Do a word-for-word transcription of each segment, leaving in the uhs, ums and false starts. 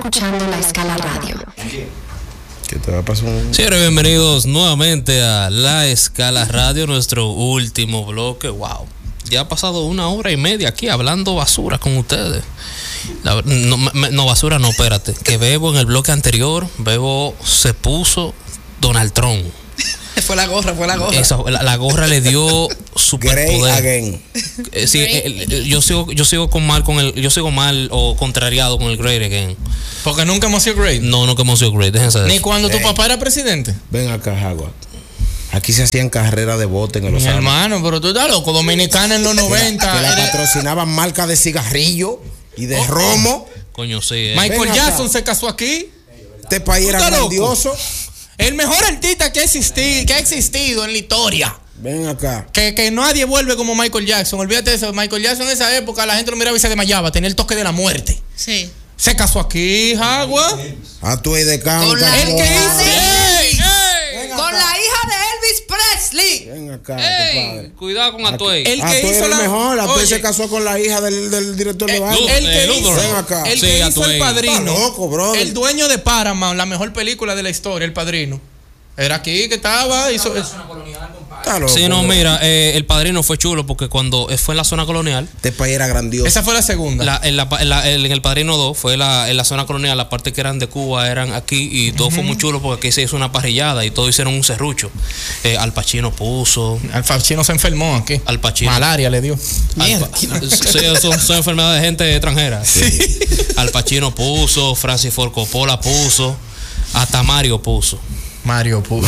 escuchando La Escala Radio. ¿Qué te va a pasar? Sí, bienvenidos nuevamente a La Escala Radio, nuestro último bloque. Wow, ya ha pasado una hora y media aquí hablando basura con ustedes. La, no, no, basura no, espérate. Que Bebo en el bloque anterior, Bebo se puso Donald Trump. Fue la gorra, fue la gorra. Esa, la, la gorra le dio superpoder. Eh, sí, el, el, yo sigo, yo sigo con mal con el, yo sigo mal o contrariado con el Great Again. Porque nunca hemos sido great. No, nunca hemos sido great. Déjense de Ni eso. cuando tu Ey. papá era presidente. Ven acá, Jagua. Aquí se hacían carreras de bote en el Mi Osama. hermano, pero tú estás loco. Dominicana en los noventa. Que la Eres- patrocinaban marcas de cigarrillo y de romo. Coño, sí. Eh. Michael Ven acá. Jackson se casó aquí. Este país ¿Tú era estás loco? grandioso. El mejor artista que ha existido, que ha existido en la historia. Ven acá. Que, que nadie vuelve como Michael Jackson. Olvídate de eso. Michael Jackson en esa época la gente lo miraba y se desmayaba. Tenía el toque de la muerte. Sí. Se casó aquí, Jagua. A tu de can, Con la- El que hizo. Ey, ¡Ey! ¡Ey! Con la hija de Elvis Presley. Ven acá, Ey, compadre. cuidado con Atuey. El Ah, que tú hizo eres la- el mejor. Atuey Oye, se casó con la hija del, del director de El, banda. el que Eh, hizo, Ven acá. el Sí, que a hizo tu El ey. Padrino, Está loco, brother. el dueño de Paramount, la mejor película de la historia, El Padrino. Era aquí que estaba, hizo Está loco, Sí, no, bro. mira, eh, El Padrino fue chulo porque cuando fue en la zona colonial, Este país era grandioso. esa fue la segunda. la, en, la, en, la- en El Padrino dos fue la, en la zona colonial, la parte que eran de Cuba eran aquí y todo fue muy chulo porque aquí se hizo una parrillada y todos hicieron un serrucho. Eh, Al Pacino puso, Al Pacino se enfermó aquí. Al Pacino. Malaria le dio. Al Pa- sí, son, son enfermedades de gente extranjera. Al Pacino puso, Francis Ford Coppola puso, hasta Mario puso. Mario puso.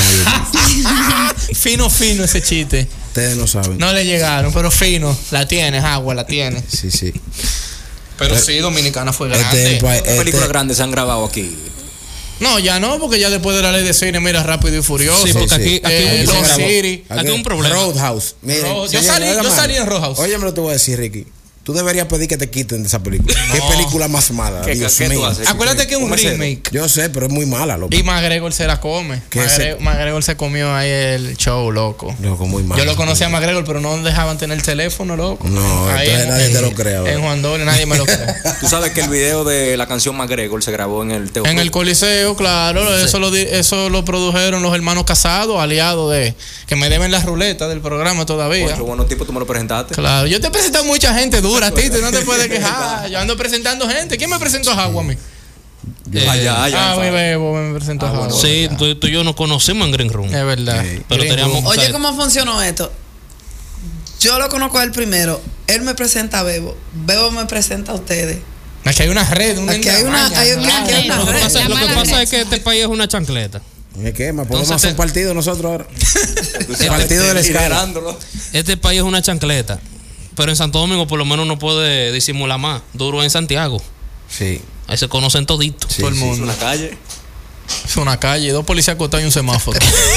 Fino, fino ese chiste. Ustedes no saben. No le llegaron, pero fino. La tienes, agua, la tienes. Sí, sí. Pero sí, Dominicana fue Este grande. es el país. ¿Qué películas Este, grandes se han grabado aquí? No, ya no, porque ya después de la ley de cine, mira, Rápido y Furioso. Sí, porque sí. aquí, aquí Eh, un Lost problema. City. Aquí hay un problema. Roadhouse. Miren, Road- yo señores, salí- yo óigame salí en algo. Roadhouse. Óyeme lo que te voy a decir, Ricky. Tú deberías pedir que te quiten de esa película. ¿Qué película más mala? ¿Qué- Dios qué tú mío. haces? Acuérdate que es un Un mesero. remake. Yo sé, pero es muy mala, loco. Y McGregor se la come. ¿Qué Magre- se- McGregor se comió ahí el show, loco. Loco, muy mala. Yo lo conocí a McGregor, pero no dejaban tener el teléfono, loco. No, Ahí entonces en- nadie te en- lo cree ahora. En Juan Doble nadie me lo cree. Tú sabes que el video de la canción McGregor se grabó en el Teo En Club. el Coliseo, claro, eso lo, di- eso lo produjeron los hermanos Casados, aliados de que me deben la ruleta del programa todavía. Ocho buenos tipos, tú me lo presentaste. Claro, yo te he presentado mucha gente dura a ti, tú no te puedes quejar. Yo ando presentando gente. ¿Quién me presentó a Jagua a mí? Eh, Allá, allá. Ah, mi bebo me presentó a Ah, Jagua. bueno. Sí, tú, tú y yo nos conocimos en Green Room. Es verdad. Sí. Pero Green teníamos- Room. O Oye, sea, ¿cómo funcionó esto? Yo lo conozco a él primero. Él me presenta a Bebo. Bebo me presenta a ustedes. Aquí hay una red, una Aquí hay una- engramaña. hay un- aquí hay una Lo que red. pasa, lo que Llama a la pasa red. es que este país es una chancleta. ¿Me quema? ¿Podemos Entonces hacer te- un partido nosotros ahora? Tú El partido de la escala. liderándolo. Este país es una chancleta. Pero en Santo Domingo por lo menos no puede disimular más. Duro en Santiago. Sí. Ahí se conocen toditos. Sí, Todo el sí. mundo. Es una calle. Es una calle, dos policías acostados y un semáforo.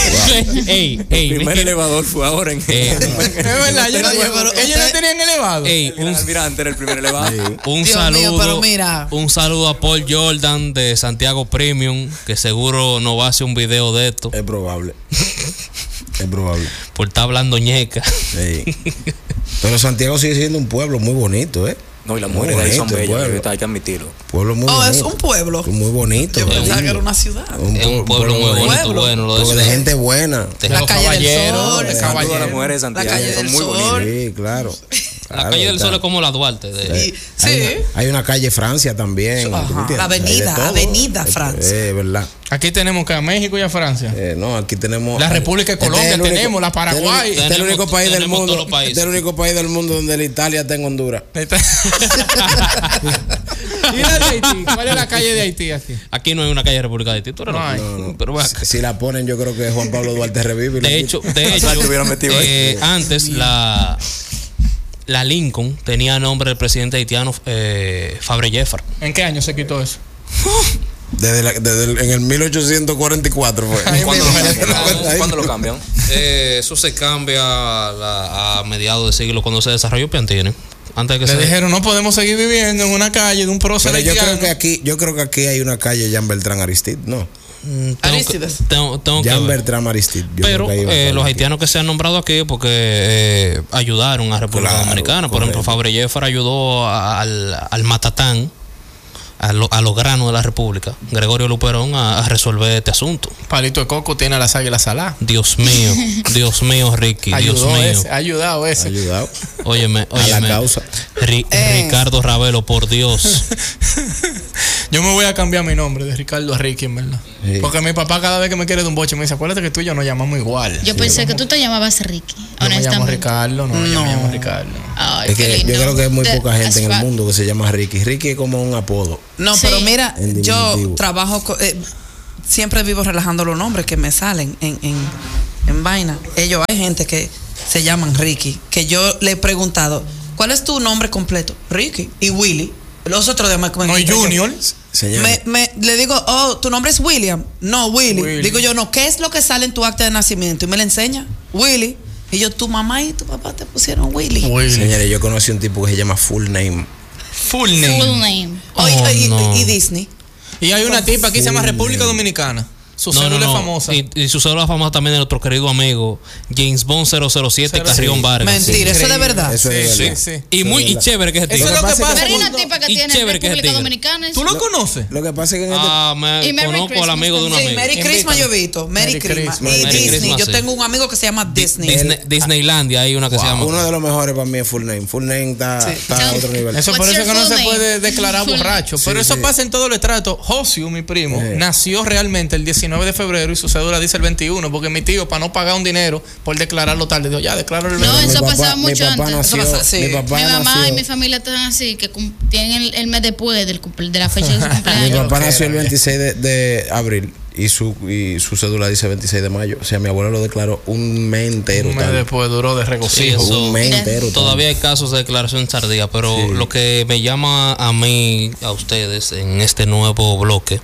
Ey, ey, El primer mi- elevador fue ahora en. Eh, Es verdad, ellos, no- Oye, pero ellos no usted- tenían elevado. ey, El un, almirante era el primer elevador. un Dios saludo. mío, pero mira. Un saludo a Paul Jordan de Santiago Premium, que seguro nos va a hacer un video de esto. Es probable. Es probable. Por estar hablando ñeca. Sí. Pero Santiago sigue siendo un pueblo muy bonito, ¿eh? No, y las Muy mujeres de ahí son bonito el bellas, pueblo. hay que admitirlo. Pueblo muy Oh, bonito. es un pueblo. Muy bonito. Yo pensaba que lindo. era una ciudad. Es un pueblo muy bonito, Pueblo. bueno. Lo Porque de de gente buena. de La La calle del caballeros, Sol. de Saludos a las caballeros. mujeres de Santiago, La calle son del muy Sol. bonitas. Sí, claro. La Claro, calle del está. Sol es como la Duarte. de- Y- Hay, sí. una, hay una calle Francia también. Ajá. ¿tú me entiendes? La avenida, Hay de todo. avenida Eh, Francia. Eh, verdad. Aquí tenemos que a México y a Francia. Eh, no, aquí tenemos. La República de Este es Colombia el único- tenemos, la Paraguay. Este es el único Tenemos- país del tenemos mundo. todos los países. Este es el único país del mundo donde la Italia está en Honduras. ¿Y la de Haití? ¿Cuál es la calle de Haití aquí? Aquí no hay una calle de República de Haití. tú eres No loco. hay. No, no. Pero va- si, si la ponen, yo creo que Juan Pablo Duarte revive. y la De quita. hecho, de hecho, sea, te hubieran metido ahí. eh, antes la la Lincoln tenía nombre del presidente haitiano eh, Fabre Jeffard. ¿En qué año se quitó eso? Desde, la- desde el- en el mil ochocientos cuarenta y cuatro fue. Ay, ¿Cuándo, mira, lo- ¿Cuándo lo cambian? Eh, eso se cambia a, la- a mediados de siglo cuando se desarrolló Piantini. Antes de que Le se dijeron, no podemos seguir viviendo en una calle de un prócer Pero yo haitiano. creo que aquí, yo creo que aquí hay una calle Jean Bertrand Aristide, ¿no? Mm, tengo que, Aristides. tengo, tengo que Jean ver. Bertrand Aristide. Yo Pero creo que hay una eh, calle los aquí. haitianos que se han nombrado aquí porque eh, ayudaron a República Claro, Dominicana. Por ejemplo, correcto. Fabre Jeffard ayudó a- al, al Matatán. a, lo, a los granos de la República, Gregorio Luperón, a, a resolver este asunto. Palito de coco tiene a las águilas saladas. Dios mío, Dios mío, Ricky, Ayudó Dios mío. ese, ha ayudado ese. Ayudado. Óyeme, óyeme. A la causa. Ri- Eh. Ricardo Ravelo, por Dios. Yo me voy a cambiar mi nombre de Ricardo a Ricky, en verdad. Sí. Porque mi papá cada vez que me quiere de un boche me dice, acuérdate que tú y yo nos llamamos igual. Yo pensé que tú te llamabas Ricky, Yo me llamo honestamente. Ricardo, no, yo No. me llamo Ricardo. Ay, Es qué que lindo. yo creo que hay muy That- poca gente that's en el fat. mundo que se llama Ricky. Ricky es como un apodo. No, Sí. pero mira, En yo diminutivo. trabajo, co- eh, siempre vivo relajando los nombres que me salen en, en, en vaina. Ellos, hay gente que se llaman Ricky, que yo le he preguntado, ¿cuál es tu nombre completo? Ricky y Willy. Los otros días me No, y Junior. Señor. Me, me- le digo, oh, ¿tu nombre es William? No, Willy. Willy. Digo yo, no, ¿qué es lo que sale en tu acta de nacimiento? Y me le enseña, Willy. Y yo, tu mamá y tu papá te pusieron Willy. Willy. Señores, yo conocí un tipo que se llama Full Name. Full name. Full name. Oh, y- Oh, y, no. y Disney. Y hay una tipa aquí que se llama Full República name. Dominicana. Su No, no, cédula no. es famosa. Y, y su cédula famosa también de nuestro querido amigo James Bond cero cero siete Cero- Carrión sí. Vargas. Mentira, eso es de verdad. Eso es Sí, verdad. sí, sí. Y muy y chévere que es el Eso tigre. es lo que pasa es pasa. Pero hay cuando- una tipa que y tiene chévere que es el República tigre. Dominicana. ¿Tú lo conoces? Lo que pasa es que en este Ah, me Y Merry conozco al Christmas amigo de un también. Sí, amigo. Merry Invítame. Christmas yo he visto. Merry, Merry Christmas. Christmas. Y Merry Disney. Christmas, Yo sí. tengo un amigo que se llama Disney. Disney- Disneylandia hay una que se llama. uno de los mejores para mí es Full Name. Full Name está, Sí. está a otro nivel. Eso por What's eso your que no full se name? puede declarar Full- borracho. Pero Sí, eso sí. pasa en todo el estrato. Josio, mi primo, Sí. nació realmente el diecinueve de febrero y su cédula dice el veintiuno. Porque mi tío, para no pagar un dinero por declararlo tarde, dijo, ya, declaro el No, veintiuno. eso Mi pasaba mi mucho papá antes. Nació, Eso pasa- sí. Mi papá Mi mamá nació, y mi familia están así, que cum- tienen el, el mes después del cumple- de la fecha de su mi cumpleaños. papá que nació el era, veintiséis de, de abril y su, y su cédula dice veintiséis de mayo. O sea, mi abuelo lo declaró un mes entero. Un mes tal. después duró de regocijo. Sí, eso- un mes Mira, entero. tal. Todavía hay casos de declaración tardía, pero Sí. lo que me llama a mí, a ustedes, en este nuevo bloque,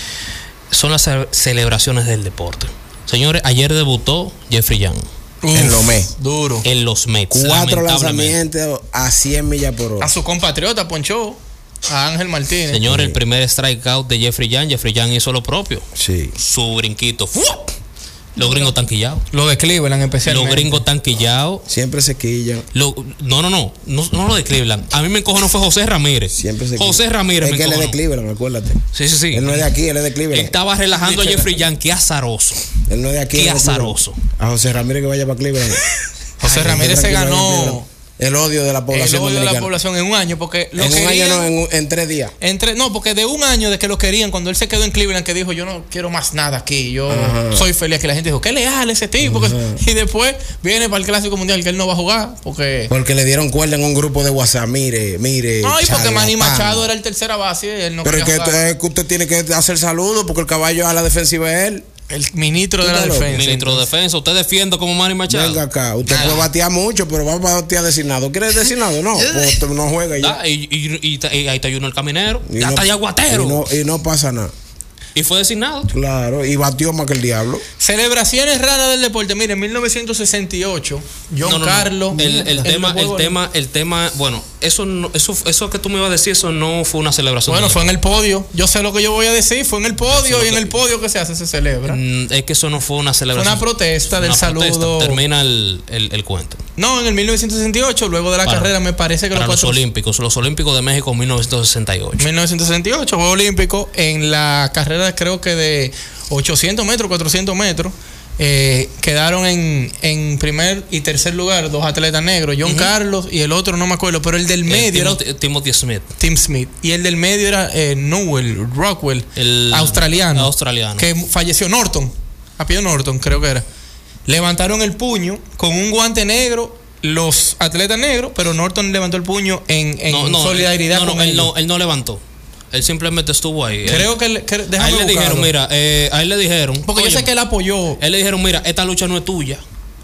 son las ce- celebraciones del deporte. Señores, ayer debutó Jeffrey Young Uf, En los Mets. Duro. en los Mets. Cuatro lamentablemente. lanzamientos a cien millas por hora. A su compatriota ponchó, a Ángel Martínez. Señor, el primer strikeout de Jeffrey Young, Jeffrey Young hizo lo propio. Sí. Su brinquito. ¡fuap! Los gringos tan quillados. Lo de Cleveland especialmente. Los gringos tan quillados. Siempre se quillan. Lo- no, no, no, no, no lo de Cleveland. A mí me encojonó fue José Ramírez. Siempre se José quillan. Ramírez Es me que él es de encojonó. Cleveland, acuérdate. Sí, sí, sí. Él no es de aquí, él es de Él Cleveland. estaba relajando a Jeffrey Young, qué azaroso. Él no es de aquí. Qué él es de Cleveland. azaroso. A José Ramírez que vaya para Cleveland. José Ay, Ramírez se tranquilo, vaya para ganó Cleveland. El odio de la el población odio de la dominicana. población en un año porque lo En un año querían- no, en, un- en tres días. Entre, no, porque de un año de que lo querían, cuando él se quedó en Cleveland, que dijo, yo no quiero más nada aquí, yo Ajá. soy feliz, que la gente dijo, qué leal ese tipo. que- y después viene para el Clásico Mundial que él no va a jugar, porque... Porque le dieron cuerda en un grupo de WhatsApp. Mire, mire. No, y porque Manny charlatán. Machado era el tercera base y él no Pero es quería que, jugar. es que usted tiene que hacer saludo porque el caballo a la defensiva es él. El ministro de Tú la estás loco. defensa. Ministro de entonces. Defensa, usted defiende como Manny Machado. Venga acá. Usted puede batear mucho, pero va a batear designado. ¿Quieres designado? No. Pues usted no juega y ya. Ah, y, y- y- y ahí está Junior el Caminero. Y Ya no- está de aguatero. Y no, y no pasa nada. Y fue designado. Claro. Y batió más que el diablo. Celebraciones raras del deporte. Mire, en mil novecientos sesenta y ocho, John No, no, no. Carlos. El, el en tema, los el Juegos tema, el tema, bueno, eso no, eso, eso que tú me ibas a decir, eso no fue una celebración. Bueno, del fue en el podio. Yo sé lo que yo voy a decir. Fue en el podio y en el podio que se hace se celebra. Mm, Es que eso no fue una Fue celebración. una protesta del Una protesta. saludo. Termina el, el, el cuento. No, en el mil novecientos sesenta y ocho, luego de la Para- carrera, me parece que Para los los cuatro. Olímpicos, los Olímpicos de México en mil novecientos sesenta y ocho. mil novecientos sesenta y ocho, Juegos Olímpicos, en la carrera creo que de ochocientos metros, cuatrocientos metros, eh, quedaron en, en primer y tercer lugar dos atletas negros, John Carlos y el otro no me acuerdo, pero el del medio era Timothy, Timothy Smith. Tim Smith y el del medio era eh, Newell Rockwell, El australiano, australiano. que falleció, Norton, apellido Norton creo que era. Levantaron el puño con un guante negro los atletas negros, pero Norton levantó el puño en, en No, no, solidaridad no, no, con él ellos. no, él no levantó. Él simplemente estuvo ahí. Él- Creo que, le- que a déjame él le dijeron, buscarlo. mira, eh, a él le dijeron. Porque yo oye, sé que él apoyó. Él le dijeron, mira, esta lucha no es tuya.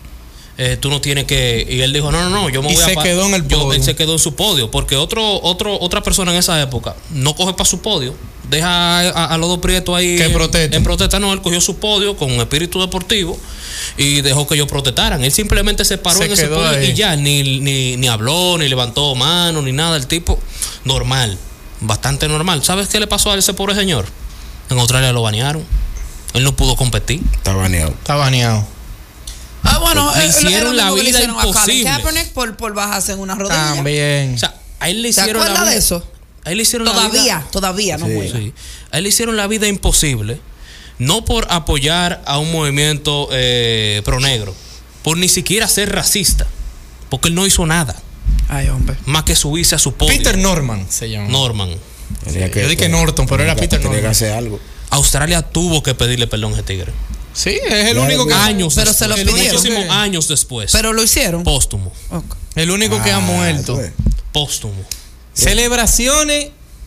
Eh, tú no tienes que. Y él dijo, no, no, no, yo me Y voy se a. pa- quedó en el yo- podio. Él se quedó en su podio. Porque otro, otro, otra persona en esa época no coge para su podio. Deja a, a- a los dos prietos ahí. Que en, protesten. En protesta, no, él cogió su podio con espíritu deportivo y dejó que ellos protestaran. Él simplemente se paró Se en ese quedó podio ahí. y ya, ni, ni, ni habló, ni levantó mano, ni nada. El tipo, normal, bastante normal. ¿Sabes qué le pasó a ese pobre señor? En Australia lo banearon. Él no pudo competir. Está baneado. Está baneado. Ah, bueno, Le eh, es hicieron lo la mismo que le vida hicieron a Colin imposible. Kaepernick por, por bajarse en una rodilla. También. O sea, a él le ¿Se hicieron la acuerda vida- de eso? A él le hicieron Todavía, la vida, todavía no Sí. juega. sí, a él le hicieron la vida imposible, no por apoyar a un movimiento eh, pro negro, por ni siquiera ser racista, porque él no hizo nada Ay, hombre. más que subirse a su podio. Peter Norman se llama. Norman. Tenía Yo dije Norton, pero era tenía que- Peter tenía que Norman. hacer algo. Australia tuvo que pedirle perdón a ese tigre. Sí, es el Claro, único que. mira. Años Pero después, se lo pidieron. muchísimos Sí. años después. Pero lo hicieron. póstumo. Ok. El único que ha Ah, muerto. pues. Póstumo. Celebraciones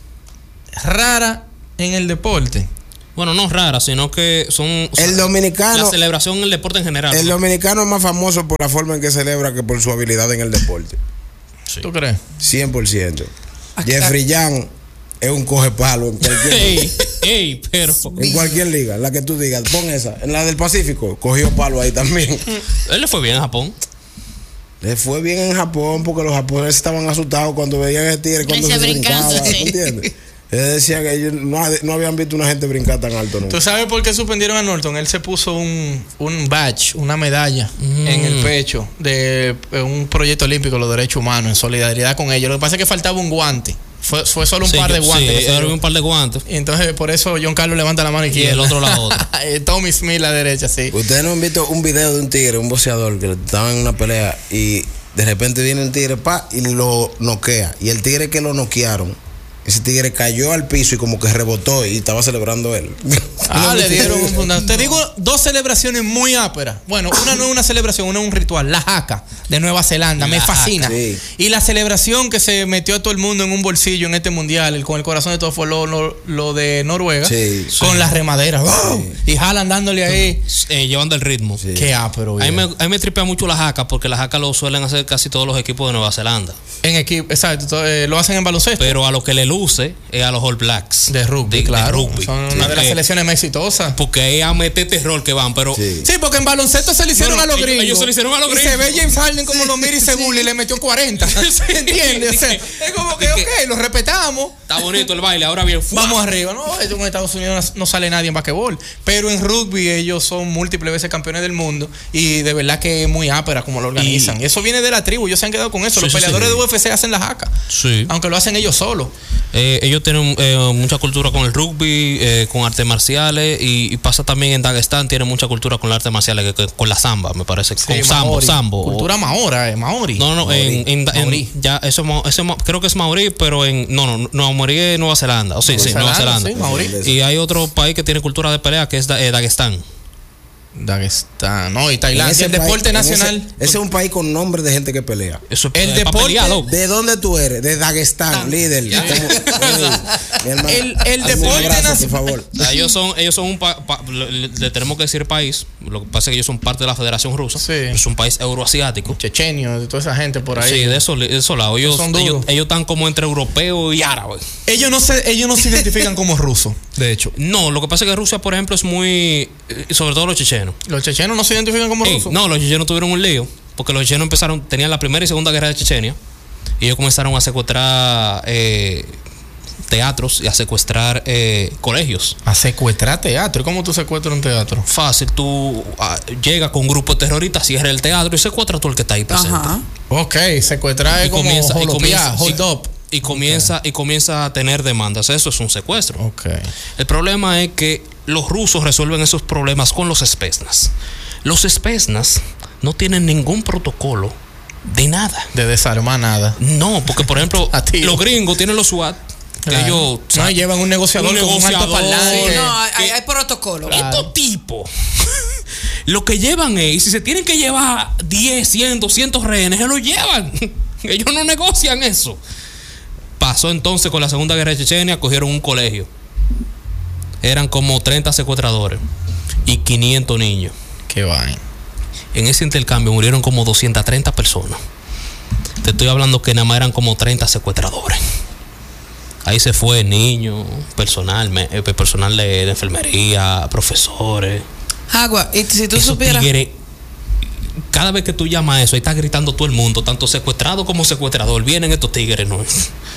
raras en el deporte. Bueno, no raras, sino que son o sea, El dominicano, la celebración en el deporte en general. el ¿no? dominicano es más famoso por la forma en que celebra que por su habilidad en el deporte. Sí. ¿Tú crees? cien por ciento. Aquí- Jeffrey Young es un coge palo en cualquier, Ey, ey, pero en cualquier liga, la que tú digas. Pon esa. En la del Pacífico, cogió palo ahí también. él le fue bien a Japón. Le fue bien en Japón porque los japoneses estaban asustados cuando veían el tigre cuando Ese se brincaba. brincando, ¿Tú sí. entiendes? Ellos decían que ellos no, no habían visto una gente brincar tan alto nunca. ¿Tú sabes por qué suspendieron a Norton? Él se puso un, un badge, una medalla en el pecho de eh, un proyecto olímpico de los derechos humanos en solidaridad con ellos. Lo que pasa es que faltaba un guante. Fue, fue solo un Sí, par de yo- guantes. que Sí, se era dio. un par de guantes. Y entonces por eso John Carlos levanta la mano izquierda. el otro la otra. Eh, Tommy Smith la derecha, sí. Ustedes no han visto un video de un tigre, un boxeador que estaba en una pelea y de repente viene el tigre pa y lo noquea. Y el tigre que lo noquearon, ese tigre cayó al piso y como que rebotó y estaba celebrando él. Ah, le dieron un fundazo. Te digo dos celebraciones muy áperas. Bueno, una no es una celebración, una es un ritual. La jaca de Nueva Zelanda, me La fascina. jaca, sí. Y la celebración que se metió a todo el mundo en un bolsillo en este mundial, el- con el corazón de todo, fue lo, lo- lo de Noruega. Sí, con sí. las remaderas. ¡Wow! Y jalan dándole ahí. Eh, llevando el ritmo. Sí. Qué ápero. A mí, me, viejo. a mí me tripea mucho la jaca porque la jaca lo suelen hacer casi todos los equipos de Nueva Zelanda. En equipo, exacto. to- eh, lo hacen en baloncesto. Pero a lo que le luce es a los All Blacks. de rugby, De- de claro. rugby. Son una de las Porque- selecciones más exitosas. Porque es a meter terror que van, pero Sí. Sí, porque en baloncesto se le hicieron No, no, a los ellos- gringos. ellos se le hicieron a los Y se gringos. ve James Harden como lo mira y se burla y le metió cuarenta. ¿Entiendes? O sea, es como que, ok, lo respetamos. está bonito el baile. Ahora bien, ¡fua! Vamos arriba. No, en Estados Unidos no sale nadie en basquetbol. Pero en rugby ellos son múltiples veces campeones del mundo. Y de verdad que es muy ápera como lo organizan. Y eso viene de la tribu. Ellos se han quedado con eso. Sí, Los sí, peleadores sí. de U F C hacen la jaca. Sí. Aunque lo hacen ellos solos. Eh, ellos tienen eh, mucha cultura con el rugby, eh, con artes marciales y, y pasa también en Dagestán, tienen mucha cultura con las artes marciales, que, que- con la samba, me parece. Sí, con sambo, maori. sambo. Cultura maora, eh, maori. No, no, Maorí. en, en, en- Maorí. ya eso, es ma- eso es ma- creo que es maorí, pero en no, no, no maorí es Nueva Zelanda, o sí, sí, Nueva Zelanda. sí, maorí. Y hay otro país que tiene cultura de pelea que es Da- eh, Dagestán. Dagestán, no, y En Tailandia. ese El país- deporte en ese- nacional. Ese es un país con nombre de gente que pelea. Eso El es pa' deporte pelear, loco. ¿De dónde tú eres? De Dagestán, líder. Estamos- Ey, mi hermano, El- el hazme un deporte abrazo, nacional- por favor. O sea, ellos son, ellos son un pa- pa- le, le tenemos que decir país. Lo que pasa es que ellos son parte de la Federación Rusa. Sí. Es un país euroasiático. Chechenio, de toda esa gente por ahí. Sí, de eso, de esos lados. Ellos, Son duros. ellos, ellos están como entre europeo y árabe. Ellos no se, ellos no se identifican como rusos, de hecho. No, lo que pasa es que Rusia, por ejemplo, es muy. eh, Sobre todo los chechenos. Los chechenos no se identifican como Ey, rusos. no, los chechenos tuvieron un lío. Porque los chechenos empezaron. Tenían la primera y segunda guerra de Chechenia. Y ellos comenzaron a secuestrar eh, teatros y a secuestrar eh, colegios. A secuestrar teatro. ¿Y cómo tú secuestras un teatro? Fácil, tú ah, llegas con un grupo de terroristas, cierras el teatro y secuestras a todo el que está ahí presente. Ajá. Ok, secuestrar es Y como comienza, y jolopear, comienza, hold y- up. y comienza, y comienza a tener demandas. Eso es un secuestro. Ok. El problema es que los rusos resuelven esos problemas con los espesnas. Los espesnas no tienen ningún protocolo de nada. De desarmar nada. No, porque por ejemplo, A tiro. los gringos tienen los SWAT, que Claro. ellos No, y llevan un negociador un con un negociador. altoparlante. Sí, No, hay, que- hay protocolo. estos tipos lo que llevan es, y si se tienen que llevar diez, cien, doscientos rehenes, se los llevan. Ellos no negocian eso. Pasó entonces con la Segunda Guerra de Chechenia, cogieron un colegio. Eran como treinta secuestradores y quinientos niños. Qué vaina. En ese intercambio murieron como doscientas treinta personas. Te estoy hablando que nada más eran como treinta secuestradores. Ahí se fue niños, personal, me- eh, personal de, de enfermería, profesores. Agua, y si tú Esos supieras. tigres, cada vez que tú llamas a eso, ahí está gritando todo el mundo, tanto secuestrado como secuestrador. Vienen estos tigres, ¿no?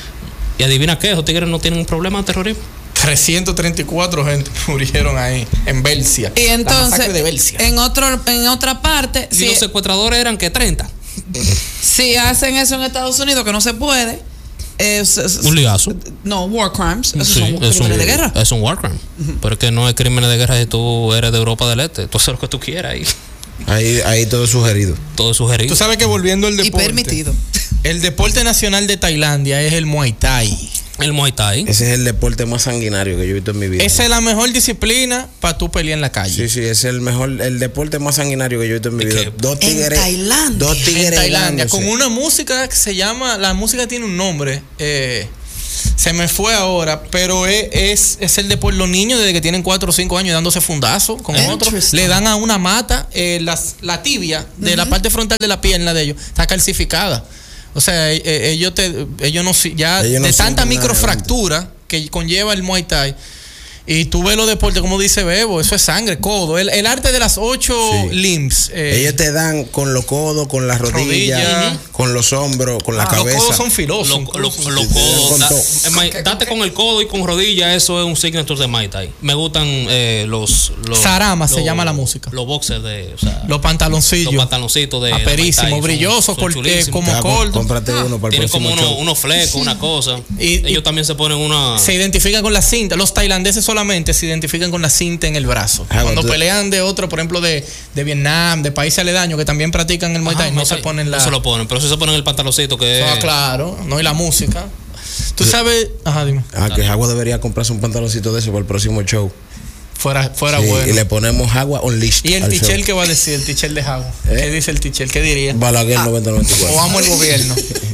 Y adivina qué, esos tigres no tienen un problema de terrorismo. trescientos treinta y cuatro gente murieron ahí, en Belcia. Y La entonces, masacre de Belcia. en otro, en otra parte, Y si, los secuestradores eran que treinta. si hacen eso en Estados Unidos, que no se puede, Es, es- Un ligazo. No, war crimes. Esos Sí, son es crímenes un, de guerra. es un war crime. Pero es que no es crímenes de guerra si tú eres de Europa del Este. Tú haces lo que tú quieras ahí. Ahí, ahí todo es sugerido. Todo es sugerido. Tú sabes que volviendo al Y deporte. permitido. El deporte nacional de Tailandia es el Muay Thai. El Muay Thai. Ese es el deporte más sanguinario que yo he visto en mi vida. Esa es la mejor disciplina para tú pelear en la calle. Sí, sí, ese es el mejor, el deporte más sanguinario que yo he visto en mi ¿De vida. qué? Dos En tigres. Tailandia. Dos tigres En Tailandia, dándose. con una música que se llama, la música tiene un nombre, eh, se me fue ahora, pero es, es, es el de por los niños desde que tienen cuatro o cinco años dándose fundazo con otros, Interesting. le dan a una mata, eh, las- la tibia de la parte frontal de la pierna de ellos está calcificada. O sea, eh, eh, ellos te, ellos no si- ya Ellos no de tanta sienten nada, microfractura que conlleva el Muay Thai. Y tú ves los deportes, como dice Bebo, eso es sangre, codo. El, el arte de las ocho Sí. limbs. eh, Ellos te dan con los codos, con las rodillas, Rodilla. con los hombros, con la ah, cabeza. los codos son filosos. Los incluso. lo, lo Sí, codos. con da- todo. es Mai- date con el codo y con rodilla, eso es un signature de Muay Thai. Me gustan eh, los, los. Sarama se los- llama la música. Los boxers de. O sea, Los pantaloncillos. los pantaloncitos de. de Muay Aperísimo, Thai son- brillosos, son col- eh, chulísimos. como Ya, corto. cómprate uno para el Tienen como próximo uno- show. unos flecos, una cosa. Y- Ellos y- también se ponen una. Se identifican con la cinta. Los tailandeses solamente se identifican con la cinta en el brazo. Ah, Cuando tú- pelean de otro, por ejemplo, de, de Vietnam, de países aledaños que también practican el Muay Thai, Ajá, no Muay se Thai. ponen la. No se lo ponen, pero sí se ponen el pantaloncito que Ah, es. claro, no, y la música. Tú sabes. Ajá, dime. Ah, que Agua debería comprarse un pantaloncito de ese para el próximo show. Fuera, fuera Sí, bueno. Y le ponemos Agua Unleashed. ¿Y el al tichel show. qué va a decir? El tichel de Jago. ¿Eh? ¿Qué dice el tichel? ¿Qué diría? Balaguer noventa noventa y O cuatro. amo el gobierno.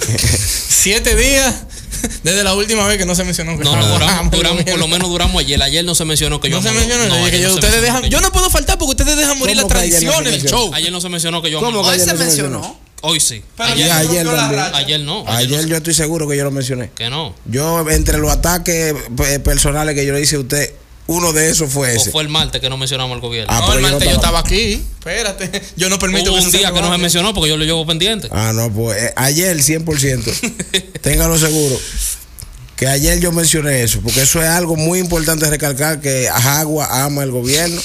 Siete días desde la última vez que no se mencionó que No, no, Jago duramos, ama el duramos- por gobierno. lo menos duramos ayer. Ayer no se mencionó que yo No se amo- mencionó. no, yo, ayer que yo- no se ustedes mencionó dejan, que yo no puedo faltar porque ustedes dejan morir ¿Cómo las que ayer no se tradiciones del mencionó? show. Ayer no se mencionó que yo ¿Cómo amo- que Hoy ayer se no se mencionó. mencionó? Hoy sí. Pero Ayer, ayer ayer rompió la también. racha. Ayer no. Ayer yo estoy seguro que yo lo mencioné. Que no. Yo, entre los ataques eh, personales que yo le hice a usted, uno de esos fue O ese. fue el martes que no mencionamos al gobierno. Ah, No, pero el yo no martes yo estaba- estaba aquí. Espérate. Yo no permito Hubo que un eso día que no se vaya. mencionó porque yo lo llevo pendiente. Ah, no, pues eh, ayer cien por ciento. Téngalo seguro. Que ayer yo mencioné eso, porque eso es algo muy importante recalcar, que Agua ama el gobierno.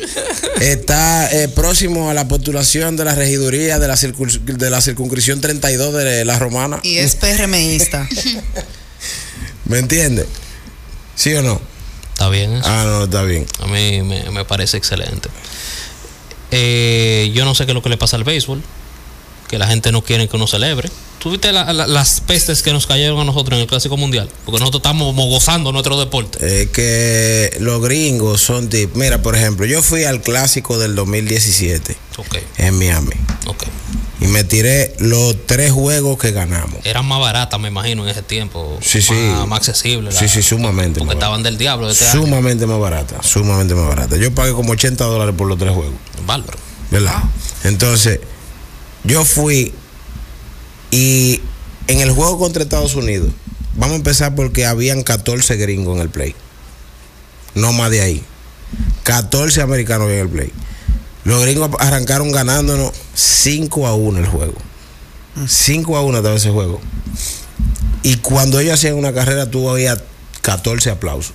Está eh, próximo a la postulación de la regiduría de la, circun- de la circunscripción treinta y dos de la Romana. Y es PRMista. ¿Me entiende? ¿Sí o no? Está bien eso. Ah, no, está bien. A mí me, me parece excelente. Eh, yo no sé qué es lo que le pasa al béisbol, que la gente no quiere que uno celebre. ¿Tú viste la- la- las pestes que nos cayeron a nosotros en el Clásico Mundial? Porque nosotros estamos mo- gozando nuestro deporte. Eh, que los gringos son tip. Mira, por ejemplo, yo fui al clásico del dos mil diecisiete Ok, en Miami ok. y me tiré los tres juegos que ganamos. Eran más baratas, me imagino, en ese tiempo. Sí, sí. Más, más accesibles. Sí, sí, sumamente Porque más estaban del diablo de este año. Sumamente más barata, sumamente más barata. Yo pagué como ochenta dólares por los tres juegos, Bárbaro. ¿verdad? Entonces, yo fui y en el juego contra Estados Unidos, vamos a empezar porque habían catorce gringos en el play. No más de ahí. catorce americanos en el play. Los gringos arrancaron ganándonos cinco a uno el juego. cinco a uno estaba ese juego. Y cuando ellos hacían una carrera, tú había catorce aplausos.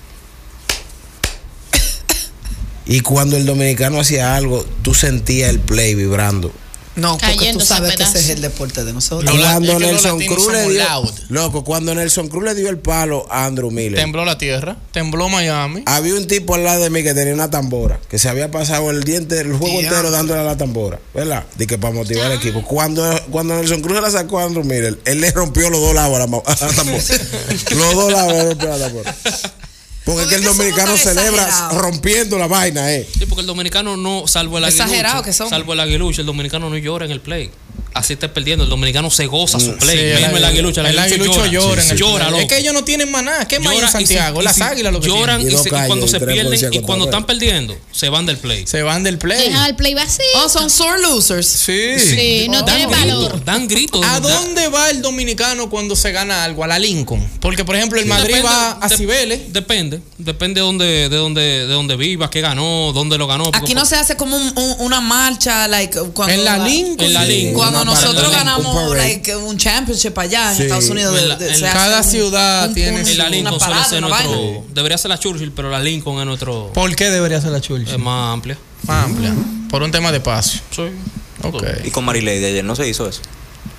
Y cuando el dominicano hacía algo, tú sentías el play vibrando. No, porque tú Cayéndose a sabes que ese es pedazos. el deporte de nosotros. Los la- Cuando es que los Nelson latinos Cruz le somos dio, loud. loco, cuando Nelson Cruz le dio el palo a Andrew Miller, Tembló la tierra, tembló Miami. había un tipo al lado de mí que tenía una tambora, que se había pasado el diente, el juego Diablo. entero dándole a la tambora, ¿verdad? De que para motivar al equipo. Cuando, cuando Nelson Cruz se la sacó a Andrew Miller, él le rompió los dos lados a la, ma- a la tambora. Los dos lados le rompió a la tambora. Porque es que el que somos dominicano tan celebra exagerados. rompiendo la vaina, eh. Sí, porque el dominicano no, salvo el Exagerado aguilucho, que somos. salvo el aguilucho, el dominicano no llora en el play. Así esté perdiendo, el dominicano se goza su play. Sí, Mismo el aguilucho, el el aguilucho aguilucho llora en el llora, play. loco. Es que ellos no tienen maná. ¿Qué más hay en Llora y si- Santiago? y Las si águilas lo que lloran tienen. y, Y se- dos y cuando calles, se tres pierden policías y cuando contra están perdiendo, se van del play. tienen. Se van del play. Dejan el play vacío. Oh, son sore losers. Sí. Sí, no Dan tiene gritos, valor. dan gritos. ¿A Da- dónde va el dominicano cuando se gana algo? A la Lincoln. Porque, por ejemplo, el Madrid Depende- va a de- Cibeles. Depende, depende de dónde, de dónde, de dónde viva, qué ganó, dónde lo ganó. Aquí porque- no se hace como un- un- una marcha, like, cuando En la Lincoln. En la Lincoln. Cuando Una nosotros parada, ganamos un parade. like, un championship allá en Sí. Estados Unidos. En la- de- de- en se hace cada un- ciudad tiene En la una Lincoln suele parada, ser una nuestro. vaina. Debería ser la Churchill, pero la Lincoln es nuestro. ¿Por qué debería ser la Churchill? Es más amplia. Más amplia. Por un tema de espacio. Sí. Ok. Y con Marilady ayer no se hizo eso.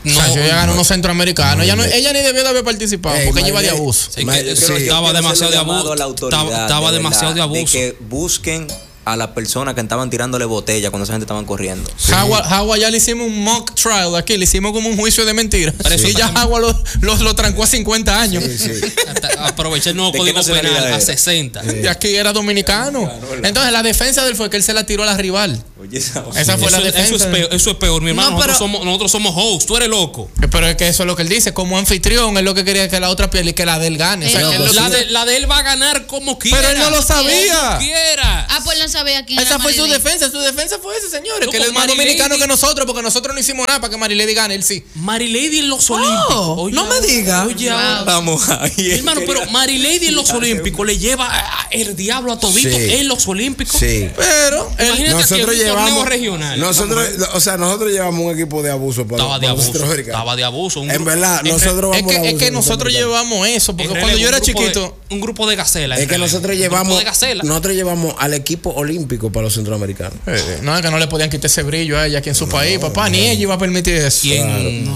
No, o sea, ella ganó no. unos centroamericanos. No, ella, no, no. ella ni debió de haber participado Ey, porque ella iba de Marilei. abuso. Sí, Ma- que- sí. estaba Yo quiero demasiado de hacerle abuso. llamado a la autoridad, Estaba, estaba de demasiado de verdad, abuso. que busquen a las personas que estaban tirándole botella cuando esa gente estaban corriendo. Howard, Howard ya le hicimos un mock trial aquí, le hicimos como un juicio de mentiras. Sí. Y ya Howard lo, lo, lo trancó a cincuenta años. Sí, sí. Hasta aproveché el nuevo ¿De qué código nacionalidad penal a era? sesenta. Y aquí era dominicano. Entonces la defensa de él fue que él se la tiró a la rival. Oye, esa Esa fue la Eso, defensa. eso es peor, eso es peor, mi hermano. No, pero- nosotros, somos, nosotros somos hosts, tú eres loco. Pero es que eso es lo que él dice. Como anfitrión, él lo que quería que la otra piel y que la de él gane. O sea, Eh, que él lo La que- de, la de él va a ganar como quiera. Pero él no lo sabía. Como quiera. Ah, pues no sabía quién Esa era fue su Marilei. defensa. Su defensa fue ese, señores. Loco, Que él es más Marilady- dominicano que nosotros porque nosotros no hicimos nada para que Marilady gane. Él sí. Marilady en los Olímpicos. no me diga. Oye, Wow. ahora. Vamos ahí. Hermano, pero Marilady en los Olímpicos le lleva a- el diablo a todito Sí. en los Olímpicos. Sí. Pero él- Imagínate Nosotros que un torneo llevamos regional. Nosotros, o sea, nosotros llevamos un equipo de abuso para, Estaba de para los abuso. centroamericanos. Estaba de abuso. Un En grupo- verdad, en nosotros es vamos que, al es abuso que de los nosotros centroamericanos. llevamos eso. Porque en cuando relevo, yo era un grupo de- chiquito. un grupo de gacela. en Es que relevo. nosotros Un grupo llevamos de gacela. nosotros llevamos al equipo olímpico para los centroamericanos. eh, no, es que no le podían quitar ese brillo a ella aquí en su país, papá. Ni ella iba a permitir eso. Y en,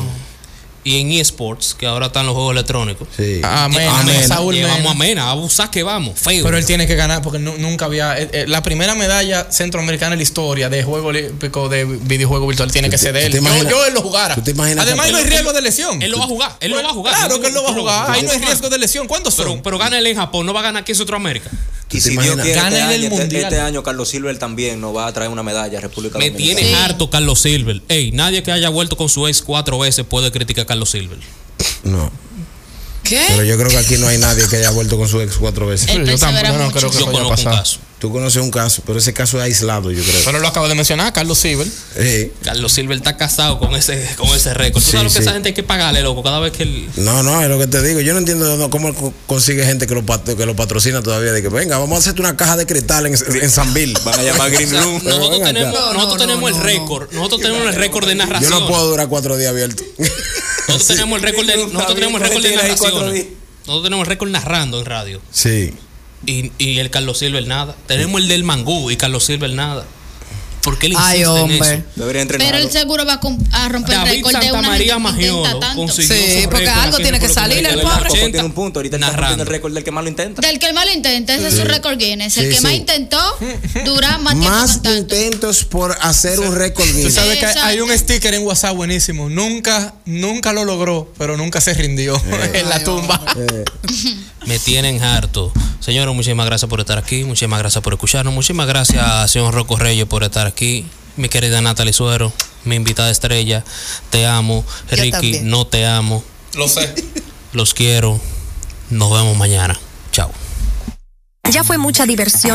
y en eSports, que ahora están los juegos electrónicos. Sí. Amén. Amén. Saúl Llevamos Mena. a Mena, a abusar que vamos, feo. Pero él tiene que ganar porque nu- nunca había. eh, eh, la primera medalla centroamericana en la historia de juego olímpico de videojuego virtual tiene que ser de ¿Tú él. te Yo, imaginas- yo él lo jugara. tú te imaginas Además, que- no hay riesgo de lesión. Él lo va a jugar, él lo va a jugar. Claro que él lo va a jugar. Ahí no hay Pero- riesgo de lesión. ¿Cuántos son? Pero, pero gana él en Japón, no va a ganar aquí en Centroamérica. Y te si Dios imaginas? quiere, Gana este en el año, este- mundial. este año Carlos Silver también nos va a traer una medalla a República Me Dominicana. tiene Sí. harto Carlos Silver. Ey, nadie que haya vuelto con su ex cuatro veces puede criticar a Carlos Silver. No. ¿Qué? Pero yo creo que aquí no hay nadie que haya vuelto con su ex cuatro veces. Él Yo tampoco, persevera no mucho. creo que Yo eso haya conozco un pasado. caso. Tú conoces un caso, pero ese caso es aislado, yo creo. Pero lo acabo de mencionar, Carlos Silver. Sí. Carlos Silver está casado con ese, con ese récord. ¿Tú Sí, sabes lo que sí. esa gente hay que pagarle, loco? Cada vez que él. No, no, es lo que te digo. Yo no entiendo no, cómo él co- consigue gente que lo, pat- que lo patrocina todavía. De que venga, vamos a hacerte una caja de cristal en, en San Bill. Van a llamar Green O sea, Room. nosotros venga tenemos, acá. No, nosotros no, tenemos no, el no. récord. Nosotros tenemos el récord de Yo narración. no puedo durar cuatro días abierto. Nosotros tenemos el récord de, Green Room nosotros tenemos el récord de también, cuatro narración. días. Nosotros tenemos el récord narrando en radio. Sí. Y, y el Carlos Silver nada. Tenemos el del Mangú y Carlos Silver nada. ¿Por qué él insiste Ay, en hombre. eso? Debería Pero entrenarlo. él seguro va a, com- a romper el David récord de Santa una María gente que intenta Magiolo tanto. consiguió Sí, su porque récord algo aquí tiene en que República salirle al Dominicana, pobre. ochenta, Tiene un punto. Ahorita él está narrando. rompiendo el récord del que más lo intenta. Del que el más lo intenta, ese es su récord Guinness. El Sí, que sí. más intentó durar más tiempo Más cantando. intentos por hacer un récord Tú Guinness. sabes que Exacto. hay un sticker en WhatsApp buenísimo. Nunca, nunca lo logró, pero nunca se rindió en la tumba. Eh, Me tienen harto. Señores, muchísimas gracias por estar aquí. Muchísimas gracias por escucharnos. Muchísimas gracias, señor Rocco Reyes, por estar aquí. Mi querida Natalie Suero, mi invitada estrella. Te amo. Yo Ricky, también. no te amo. Lo sé. Los quiero. Nos vemos mañana. Chao. Ya fue mucha diversión.